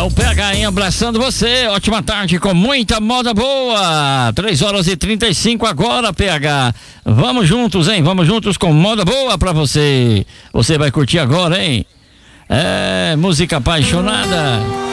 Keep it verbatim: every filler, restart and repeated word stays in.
o P H aí abraçando você. Ótima tarde com muita moda boa. três horas e trinta e cinco agora, P H. Vamos juntos, hein? Vamos juntos com moda boa pra você. Você vai curtir agora, hein? É, música apaixonada.